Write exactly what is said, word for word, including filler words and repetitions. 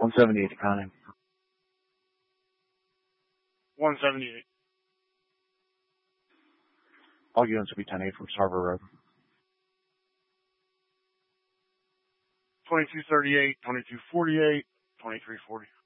one seventy-eight to Conning. one seventy-eight. All units will be ten eight from Sarver Road. twenty-two thirty-eight, twenty-two forty-eight, twenty-three forty.